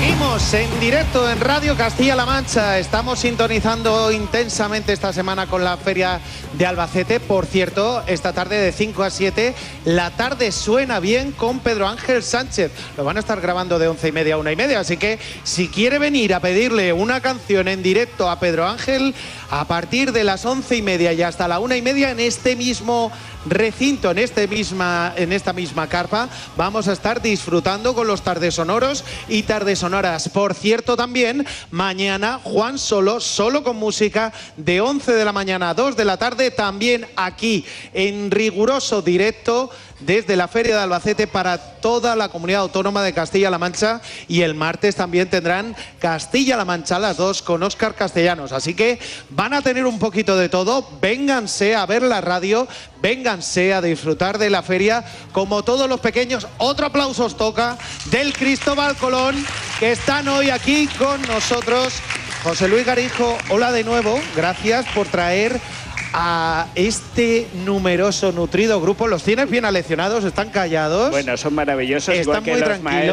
Seguimos en directo en Radio Castilla-La Mancha. Estamos sintonizando intensamente esta semana con la Feria de Albacete. Por cierto, esta tarde de 5 a 7, la tarde suena bien con Pedro Ángel Sánchez. Lo van a estar grabando de 11:30 a 1:30. Así que si quiere venir a pedirle una canción en directo a Pedro Ángel, a partir de las 11:30 y hasta la 1:30 en este mismo recinto, en esta misma carpa, vamos a estar disfrutando con los tardes sonoros y tardes sonoras. Por cierto, también mañana Juan Solo con música, de 11 de la mañana a 2 de la tarde, también aquí en riguroso directo desde la Feria de Albacete para toda la comunidad autónoma de Castilla-La Mancha. Y el martes también tendrán Castilla-La Mancha a las 2 con Óscar Castellanos. Así que van a tener un poquito de todo. Vénganse a ver la radio, vénganse a disfrutar de la feria como todos los pequeños. Otro aplauso os toca del Cristóbal Colón, que están hoy aquí con nosotros. José Luis Garijo, hola de nuevo, gracias por traer a este numeroso, nutrido grupo. Los tienes bien aleccionados, están callados. Bueno, son maravillosos, están igual que muy los tranquilos.